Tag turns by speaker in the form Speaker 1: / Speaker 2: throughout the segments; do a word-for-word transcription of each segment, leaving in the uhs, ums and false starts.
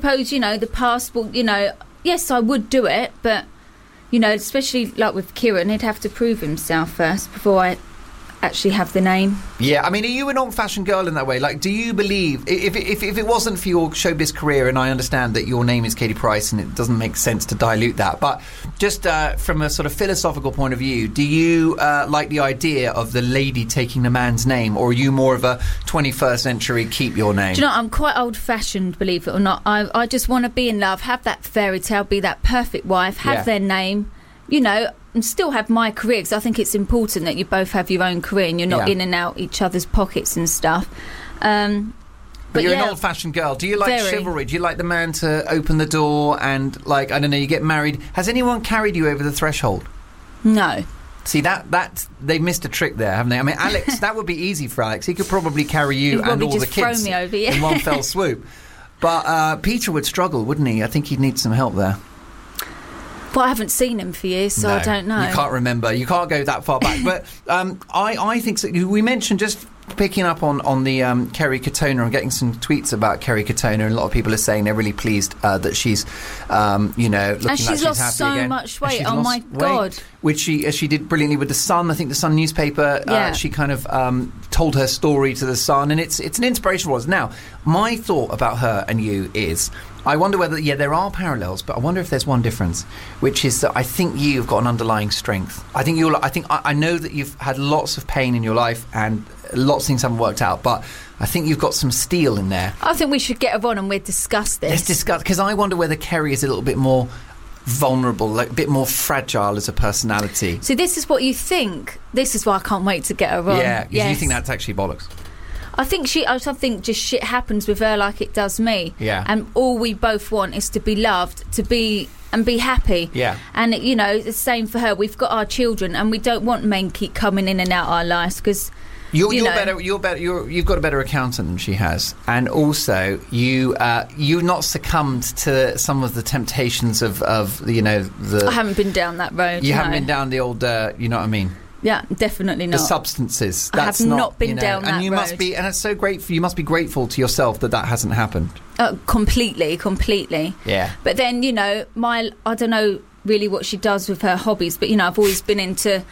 Speaker 1: suppose, you know, the passport, you know, yes, I would do it, but, you know, especially like with Kieran, he'd have to prove himself first before I actually have the name.
Speaker 2: Yeah, I mean, are you an old-fashioned girl in that way? Like, do you believe, if, if, if it wasn't for your showbiz career, and I understand that your name is Katie Price and it doesn't make sense to dilute that, but just uh, from a sort of philosophical point of view, do you uh, like the idea of the lady taking the man's name, or are you more of a twenty-first century keep your name?
Speaker 1: Do you know, I'm quite old-fashioned, believe it or not. I, I just want to be in love, have that fairy tale, be that perfect wife, have
Speaker 2: Yeah.
Speaker 1: their name, you know, and still have my career, because I think it's important that you both have your own career and you're not
Speaker 2: Yeah.
Speaker 1: in and out each other's pockets and stuff. Um,
Speaker 2: But,
Speaker 1: but
Speaker 2: you're
Speaker 1: yeah,
Speaker 2: an old-fashioned girl. Do you like
Speaker 1: very.
Speaker 2: chivalry? Do you like the man to open the door and, like, I don't know, you get married? Has anyone carried you over the threshold?
Speaker 1: No.
Speaker 2: See, that that they've missed a trick there, haven't they? I mean, Alex, that would be easy for Alex. He could probably carry you
Speaker 1: He'd
Speaker 2: and
Speaker 1: probably
Speaker 2: all the
Speaker 1: just throw
Speaker 2: kids
Speaker 1: me over, yeah.
Speaker 2: in one fell swoop. But uh, Peter would struggle, wouldn't he? I think he'd need some help there.
Speaker 1: But I haven't seen him for years, so
Speaker 2: No,
Speaker 1: I don't know.
Speaker 2: You can't remember. You can't go that far back. But um, I, I think so. We mentioned, just picking up on, on the um, Kerry Katona, and getting some tweets about Kerry Katona, and a lot of people are saying they're really pleased uh, that she's, um, you know, looking
Speaker 1: and she's
Speaker 2: like she's
Speaker 1: lost
Speaker 2: happy
Speaker 1: so
Speaker 2: again.
Speaker 1: much
Speaker 2: And
Speaker 1: weight.
Speaker 2: she's
Speaker 1: Oh
Speaker 2: lost
Speaker 1: my
Speaker 2: weight,
Speaker 1: God.
Speaker 2: Which she uh, she did brilliantly with the Sun. I think the Sun newspaper.
Speaker 1: Yeah.
Speaker 2: Uh, she kind of um, told her story to the Sun, and it's it's an inspirational one. Now, my thought about her and you is, I wonder whether, yeah, there are parallels, but I wonder if there's one difference, which is that I think you've got an underlying strength. I think you're. I think I, I know that you've had lots of pain in your life and lots of things haven't worked out, but I think you've got some steel in there.
Speaker 1: I think we should get her on and we'll discuss this.
Speaker 2: Let's discuss, because I wonder whether Kerry is a little bit more vulnerable, like a bit more fragile as a personality.
Speaker 1: So this is what you think. This is why I can't wait to get her on.
Speaker 2: Yeah, because
Speaker 1: yes.
Speaker 2: you think that's actually bollocks.
Speaker 1: I think she. I think just shit happens with her like it does me.
Speaker 2: Yeah.
Speaker 1: And all we both want is to be loved, to be and be happy.
Speaker 2: Yeah.
Speaker 1: And you know, the same for her. We've got our children, and we don't want men keep coming in and out our lives because.
Speaker 2: You're,
Speaker 1: You
Speaker 2: you're
Speaker 1: know.
Speaker 2: better. You're better. You're, you've got a better accountant than she has, and also you uh, you've not succumbed to some of the temptations of, of you know the.
Speaker 1: I haven't been down that road.
Speaker 2: You
Speaker 1: no.
Speaker 2: haven't been down the old. Uh, you know what I mean?
Speaker 1: Yeah, definitely not.
Speaker 2: The substances.
Speaker 1: I have
Speaker 2: That's
Speaker 1: not been
Speaker 2: you know,
Speaker 1: down
Speaker 2: and
Speaker 1: that
Speaker 2: you must
Speaker 1: road.
Speaker 2: be, and it's so grateful. You must be grateful to yourself that that hasn't happened.
Speaker 1: Uh, completely, completely.
Speaker 2: Yeah.
Speaker 1: But then, you know, my I don't know really what she does with her hobbies, but you know, I've always been into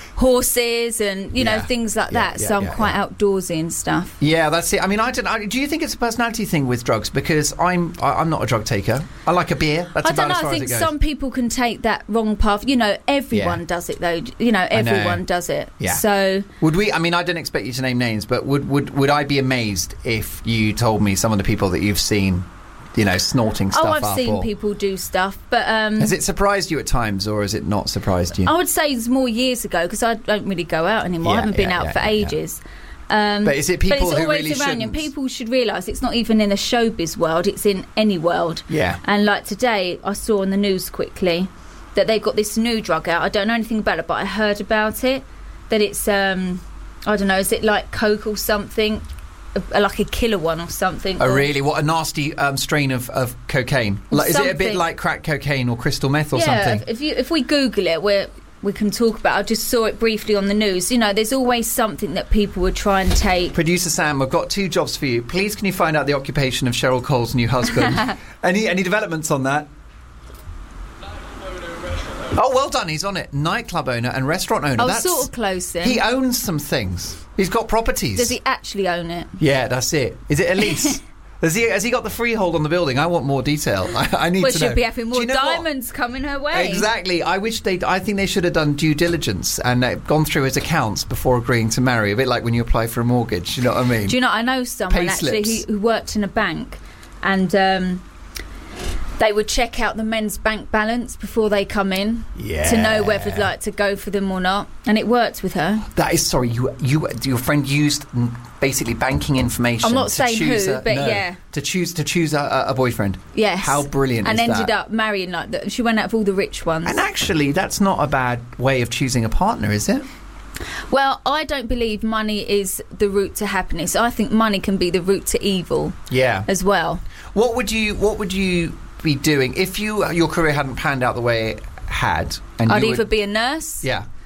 Speaker 1: horses and you know
Speaker 2: Yeah.
Speaker 1: things like
Speaker 2: Yeah,
Speaker 1: that.
Speaker 2: yeah,
Speaker 1: so I'm
Speaker 2: yeah,
Speaker 1: quite
Speaker 2: yeah.
Speaker 1: outdoorsy and stuff.
Speaker 2: Yeah, that's it. I mean, I don't. I, do you think it's a personality thing with drugs? Because I'm, I, I'm not a drug taker. I like a beer. That's
Speaker 1: I
Speaker 2: about
Speaker 1: don't know.
Speaker 2: as far
Speaker 1: I think
Speaker 2: as it goes.
Speaker 1: some people can take that wrong path. You know, everyone
Speaker 2: Yeah.
Speaker 1: does it though. You know,
Speaker 2: know.
Speaker 1: everyone does it.
Speaker 2: Yeah.
Speaker 1: So
Speaker 2: Would we? I mean, I don't expect you to name names, but would would would I be amazed if you told me some of the people that you've seen, you know, snorting stuff
Speaker 1: oh, I've
Speaker 2: up?
Speaker 1: seen
Speaker 2: or,
Speaker 1: people do stuff, but um,
Speaker 2: Has it surprised you at times, or has it not surprised you?
Speaker 1: I would say it's more years ago because I don't really go out anymore.
Speaker 2: Yeah,
Speaker 1: I haven't been
Speaker 2: yeah,
Speaker 1: out
Speaker 2: yeah,
Speaker 1: for
Speaker 2: yeah, yeah.
Speaker 1: ages. Um,
Speaker 2: But is it people
Speaker 1: but it's
Speaker 2: who
Speaker 1: always
Speaker 2: really
Speaker 1: around you.
Speaker 2: shouldn't?
Speaker 1: People should realise it's not even in the showbiz world; it's in any world.
Speaker 2: Yeah.
Speaker 1: And like today, I saw on the news quickly that they've got this new drug out. I don't know anything about it, but I heard about it. That it's um, I don't know, is it like coke or something? A, like a killer one or something?
Speaker 2: Oh,
Speaker 1: or-
Speaker 2: really? What a nasty um, strain of, of cocaine. Like, is it a bit
Speaker 1: Something.
Speaker 2: like crack cocaine or crystal meth or
Speaker 1: yeah,
Speaker 2: something?
Speaker 1: if you if we Google it, we're. We can talk about it. I just saw it briefly on the news. You know, there's always something that people would try and take.
Speaker 2: Producer Sam, I've got two jobs for you. Please, can you find out the occupation of Cheryl Cole's new husband? any any developments on that? Oh, well done. He's on it. Nightclub owner and restaurant owner.
Speaker 1: Oh,
Speaker 2: That's,
Speaker 1: sort of close then.
Speaker 2: He owns some things. He's got properties.
Speaker 1: Does he actually own it?
Speaker 2: Yeah, that's it. Is it a lease? Has he, has he got the freehold on the building? I want more detail. I, I need
Speaker 1: Well,
Speaker 2: to
Speaker 1: she'll
Speaker 2: know.
Speaker 1: be having
Speaker 2: Do
Speaker 1: more
Speaker 2: you know what?
Speaker 1: diamonds coming her way.
Speaker 2: Exactly. I wish they. I think they should have done due diligence and uh, gone through his accounts before agreeing to marry. A bit like when you apply for a mortgage. You know what I mean?
Speaker 1: Do you know, I know someone actually
Speaker 2: Payslips.
Speaker 1: who, who worked in a bank and um, they would check out the men's bank balance before they come in
Speaker 2: Yeah.
Speaker 1: to know whether like to go for them or not. And it worked with her.
Speaker 2: That is sorry. You you your friend used mm, basically banking information.
Speaker 1: I'm not
Speaker 2: to
Speaker 1: saying
Speaker 2: choose
Speaker 1: who,
Speaker 2: a,
Speaker 1: but
Speaker 2: no,
Speaker 1: yeah.
Speaker 2: to choose to choose a, a boyfriend.
Speaker 1: Yes.
Speaker 2: How brilliant
Speaker 1: and
Speaker 2: is
Speaker 1: ended
Speaker 2: that?
Speaker 1: up marrying like the, she went out of all the rich ones.
Speaker 2: And actually, that's not a bad way of choosing a partner, is it?
Speaker 1: Well, I don't believe money is the route to happiness. I think money can be the route to evil
Speaker 2: Yeah.
Speaker 1: as well.
Speaker 2: What would you What would you be doing if you your career hadn't panned out the way it had? And
Speaker 1: I'd
Speaker 2: you
Speaker 1: either
Speaker 2: would,
Speaker 1: be a nurse,
Speaker 2: yeah.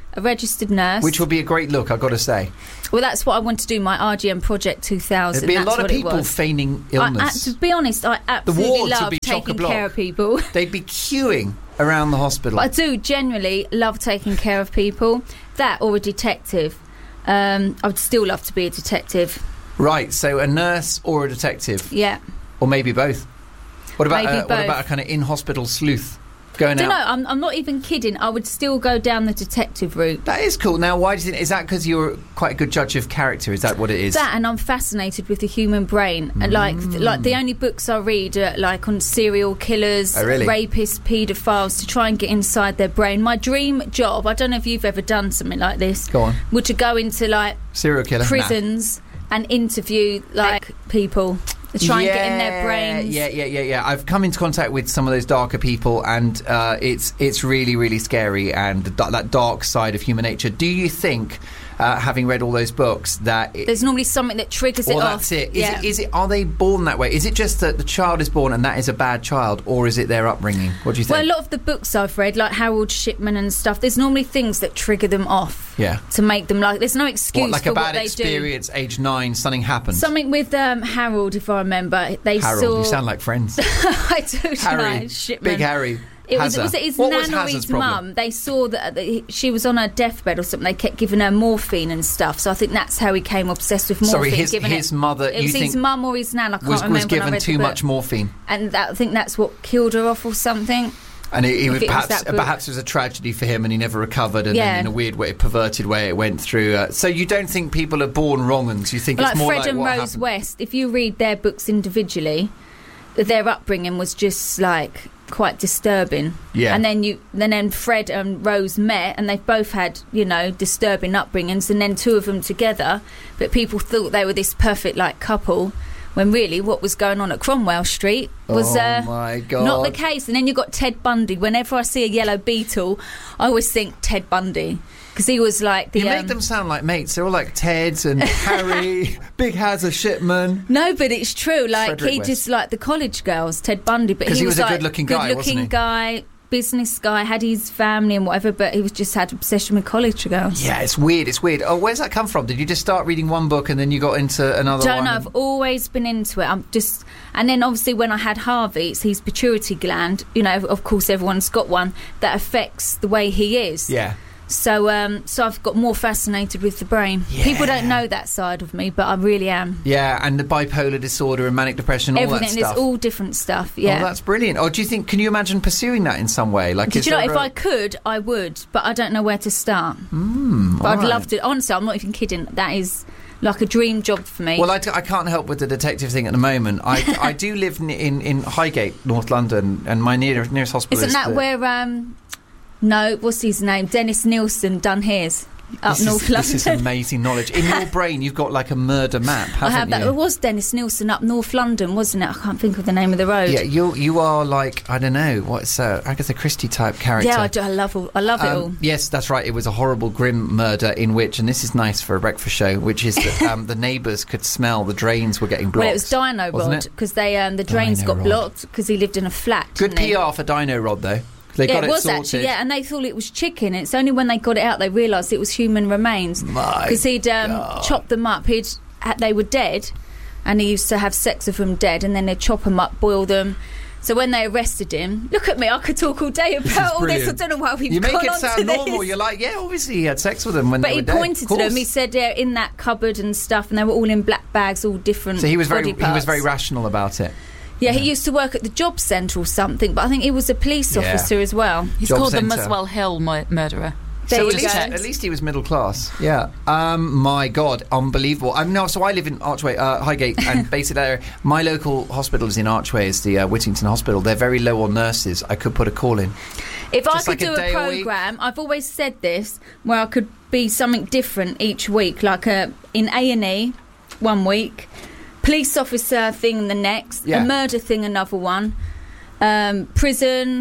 Speaker 1: a registered nurse.
Speaker 2: Which would be a great look, I've got to say.
Speaker 1: Well, that's what I want to do, my R G M Project two thousand.
Speaker 2: There'd be a
Speaker 1: that's
Speaker 2: lot of
Speaker 1: what it
Speaker 2: people
Speaker 1: was.
Speaker 2: feigning
Speaker 1: I,
Speaker 2: illness.
Speaker 1: I, to be honest, I absolutely
Speaker 2: wards would
Speaker 1: love
Speaker 2: be
Speaker 1: taking
Speaker 2: chock-a-block.
Speaker 1: care of people.
Speaker 2: They'd be queuing around the hospital.
Speaker 1: I do generally love taking care of people. That or a detective. Um, I would still love to be a detective.
Speaker 2: Right, so a nurse or a detective?
Speaker 1: Yeah.
Speaker 2: Or maybe both. What about,
Speaker 1: Maybe
Speaker 2: uh, what
Speaker 1: both.
Speaker 2: about a kind of in-hospital sleuth going
Speaker 1: I don't
Speaker 2: out?
Speaker 1: know, I'm, I'm not even kidding. I would still go down the detective route.
Speaker 2: That is cool. Now, why do you think... Is that because you're quite a good judge of character? Is that what it is?
Speaker 1: That, and I'm fascinated with the human brain. And like,
Speaker 2: Mm.
Speaker 1: like the only books I read are like on serial killers,
Speaker 2: Oh, really?
Speaker 1: rapists, paedophiles, to try and get inside their brain. My dream job, I don't know if you've ever done something like this,
Speaker 2: Go on.
Speaker 1: would to go into like
Speaker 2: Serial killer? Nah.
Speaker 1: prisons and interview like people. To try
Speaker 2: yeah,
Speaker 1: and get in their brains.
Speaker 2: Yeah, yeah, yeah, yeah. I've come into contact with some of those darker people, and uh, it's it's really, really scary, and the, that dark side of human nature. Do you think, uh, having read all those books, that it,
Speaker 1: There's normally something that triggers it
Speaker 2: well,
Speaker 1: off.
Speaker 2: that's it. Is
Speaker 1: Yeah.
Speaker 2: it? Is it? Are they born that way? Is it just that the child is born and that is a bad child, or is it their upbringing? What do you think?
Speaker 1: Well, a lot of the books I've read, like Harold Shipman and stuff, there's normally things that trigger them off.
Speaker 2: Yeah.
Speaker 1: To make them like, there's no excuse
Speaker 2: What, like
Speaker 1: for
Speaker 2: a bad
Speaker 1: what they
Speaker 2: experience, age nine, something happened.
Speaker 1: Something with um, Harold, if I remember. They
Speaker 2: Harold,
Speaker 1: saw.
Speaker 2: you sound like friends.
Speaker 1: I do
Speaker 2: Harry,
Speaker 1: know, Shipman.
Speaker 2: Big Harry.
Speaker 1: It was,
Speaker 2: Hazza.
Speaker 1: was it his
Speaker 2: What was
Speaker 1: nan or
Speaker 2: Hazza's
Speaker 1: his
Speaker 2: problem?
Speaker 1: mum? They saw that that he- she was on her deathbed or something. They kept giving her morphine and stuff. So I think that's how he came obsessed with morphine.
Speaker 2: Sorry, his,
Speaker 1: giving
Speaker 2: his
Speaker 1: it,
Speaker 2: mother.
Speaker 1: It
Speaker 2: you
Speaker 1: was
Speaker 2: think
Speaker 1: his mum or his nan. I can't
Speaker 2: was,
Speaker 1: remember.
Speaker 2: was
Speaker 1: when I
Speaker 2: given
Speaker 1: read
Speaker 2: too
Speaker 1: the book.
Speaker 2: much morphine,
Speaker 1: and that, I think that's what killed her off or something.
Speaker 2: and it, it
Speaker 1: If
Speaker 2: would
Speaker 1: it was
Speaker 2: perhaps
Speaker 1: that book.
Speaker 2: perhaps it was a tragedy for him, and he never recovered, and
Speaker 1: Yeah.
Speaker 2: then in a weird way, perverted way, it went through. Uh, so you don't think people are born wrong, and you think
Speaker 1: Like
Speaker 2: it's more
Speaker 1: Fred
Speaker 2: like
Speaker 1: and
Speaker 2: what
Speaker 1: Rose
Speaker 2: happened?
Speaker 1: West. If you read their books individually, their upbringing was just like quite disturbing.
Speaker 2: Yeah.
Speaker 1: And then you, and then Fred and Rose met, and they've both had, you know, disturbing upbringings, and then two of them together. But people thought they were this perfect like couple, when really what was going on at Cromwell Street was
Speaker 2: Oh
Speaker 1: uh,
Speaker 2: my God.
Speaker 1: not the case. And then you got Ted Bundy. Whenever I see a yellow beetle, I always think Ted Bundy, because he was like the.
Speaker 2: You
Speaker 1: um,
Speaker 2: make them sound like mates. They're all like Ted and Harry, Big Hazza Shipman.
Speaker 1: No, but it's true. Like
Speaker 2: Frederick
Speaker 1: he
Speaker 2: West.
Speaker 1: just like the college girls, Ted Bundy. But
Speaker 2: 'Cause
Speaker 1: he,
Speaker 2: he was a
Speaker 1: like,
Speaker 2: good-looking guy,
Speaker 1: good-looking
Speaker 2: wasn't he?
Speaker 1: guy, business guy, had his family and whatever. But he was just had obsession with college girls.
Speaker 2: Yeah, it's weird. It's weird. Oh, where's that come from? Did you just start reading one book and then you got into another
Speaker 1: Don't
Speaker 2: one?
Speaker 1: know.
Speaker 2: and-
Speaker 1: I've always been into it. I'm just, and then obviously when I had Harvey, it's his pituitary gland. You know, of course, everyone's got one that affects the way he is.
Speaker 2: Yeah.
Speaker 1: So, um, so I've got more fascinated with the brain.
Speaker 2: Yeah.
Speaker 1: People don't know that side of me, but I really am.
Speaker 2: Yeah, and the bipolar disorder and manic depression, all
Speaker 1: Everything.
Speaker 2: that
Speaker 1: There's
Speaker 2: stuff.
Speaker 1: all different stuff. Yeah.
Speaker 2: Oh, that's brilliant. Or do you think? Can you imagine pursuing that in some way? Like,
Speaker 1: Did
Speaker 2: is
Speaker 1: you know,
Speaker 2: there
Speaker 1: if
Speaker 2: a-
Speaker 1: I could, I would, but I don't know where to start.
Speaker 2: Mm,
Speaker 1: But I'd
Speaker 2: all right.
Speaker 1: love to. Honestly, I'm not even kidding. That is like a dream job for me.
Speaker 2: Well, I, d- I can't help with the detective thing at the moment. I I do live in, in in Highgate, North London, and my near, nearest hospital
Speaker 1: Isn't
Speaker 2: is
Speaker 1: that
Speaker 2: the-
Speaker 1: where, um, no, what's his name? Dennis Nielsen done his up
Speaker 2: this
Speaker 1: North
Speaker 2: is,
Speaker 1: London.
Speaker 2: This is amazing knowledge. In your brain, you've got like a murder map,
Speaker 1: I
Speaker 2: haven't
Speaker 1: have that.
Speaker 2: you?
Speaker 1: It was Dennis Nielsen up North London, wasn't it? I can't think of the name of the road.
Speaker 2: Yeah, you you are like, I don't know, what's uh, Agatha Christie type character.
Speaker 1: Yeah, I, do, I love all. I love it all.
Speaker 2: Um, yes, that's right. It was a horrible, grim murder in which, and this is nice for a breakfast show, which is that um, the neighbours could smell the drains were getting blocked.
Speaker 1: Well, it was Dino
Speaker 2: wasn't
Speaker 1: Rod
Speaker 2: it?
Speaker 1: because they um, the drains
Speaker 2: Dino
Speaker 1: got
Speaker 2: Rod.
Speaker 1: blocked because he lived in a flat.
Speaker 2: Good
Speaker 1: didn't he?
Speaker 2: P R for Dino Rod, though. They
Speaker 1: Yeah,
Speaker 2: got
Speaker 1: it
Speaker 2: it
Speaker 1: was
Speaker 2: sorted.
Speaker 1: actually, yeah, and they thought it was chicken. It's only when they got it out they realised it was human remains.
Speaker 2: My
Speaker 1: Because he'd um,
Speaker 2: God.
Speaker 1: chopped them up. He'd had, they were dead, and he used to have sex with them dead, and then they'd chop them up, boil them. So when they arrested him, look at me, I could talk all day about all this. I
Speaker 2: brilliant.
Speaker 1: don't know why we've
Speaker 2: You make
Speaker 1: gone
Speaker 2: it
Speaker 1: on
Speaker 2: sound
Speaker 1: to
Speaker 2: normal.
Speaker 1: this.
Speaker 2: You're like, yeah, obviously he had sex with them when
Speaker 1: But
Speaker 2: they
Speaker 1: he
Speaker 2: were dead.
Speaker 1: pointed
Speaker 2: Of
Speaker 1: to them.
Speaker 2: course.
Speaker 1: He said they're in that cupboard and stuff, and they were all in black bags, all different.
Speaker 2: So he was very
Speaker 1: body
Speaker 2: he was
Speaker 1: parts.
Speaker 2: very rational about it.
Speaker 1: Yeah, he used to work at the job centre or something, but I think he was a police
Speaker 2: Yeah.
Speaker 1: officer as well.
Speaker 3: He's
Speaker 2: Job
Speaker 3: called
Speaker 2: centre.
Speaker 3: the Muswell Hill mu- murderer.
Speaker 1: There
Speaker 2: so
Speaker 1: you
Speaker 2: at least,
Speaker 1: go.
Speaker 2: at least he was middle class. Yeah. Um, my God, unbelievable. I'm no, so I live in Archway, uh, Highgate, and basically, there, my local hospital is in Archway. Is the uh, Whittington Hospital. They're very low on nurses. I could put a call in.
Speaker 1: If I
Speaker 2: Just
Speaker 1: could
Speaker 2: like a
Speaker 1: do a,
Speaker 2: day a week.
Speaker 1: programme, I've always said this, where I could be something different each week, like a in A and E one week, police officer thing the next,
Speaker 2: Yeah.
Speaker 1: a murder thing another one, um, prison,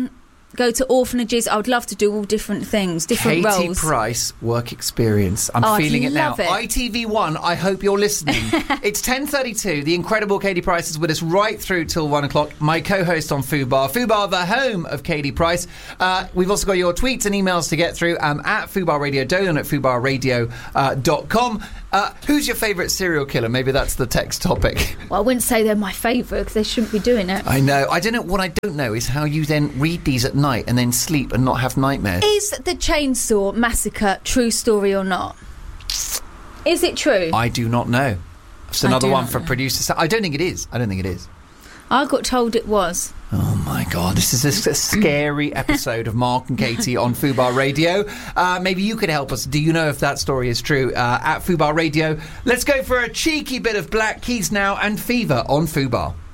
Speaker 1: go to orphanages. I would love to do all different things, different
Speaker 2: Katie
Speaker 1: roles.
Speaker 2: Price, work experience. I'm
Speaker 1: Oh, I'd
Speaker 2: feeling it now.
Speaker 1: love it.
Speaker 2: I T V one, I hope you're listening. It's ten thirty-two. The incredible Katie Price is with us right through till one o'clock. My co-host on Fubar. Fubar, the home of Katie Price. Uh, we've also got your tweets and emails to get through um, at Fubar Radio Dolan at fubar radio dot com. Uh, who's your favourite serial killer? Maybe that's the text topic.
Speaker 1: Well, I wouldn't say they're my favourite because they shouldn't be doing it.
Speaker 2: I know. I don't know. What I don't know is how you then read these at night and then sleep and not have nightmares.
Speaker 1: Is the Chainsaw Massacre true story or not? Is it true?
Speaker 2: I do not know. It's
Speaker 1: I
Speaker 2: another
Speaker 1: do
Speaker 2: one
Speaker 1: not
Speaker 2: for
Speaker 1: know.
Speaker 2: producer Sam. I don't think it is. I don't think it is.
Speaker 1: I got told it was.
Speaker 2: Oh my God, this is a, a scary episode of Mark and Katie on Fubar Radio. Uh, maybe you could help us. Do you know if that story is true? Uh, at Fubar Radio. Let's go for a cheeky bit of Black Keys now and Fever on Fubar.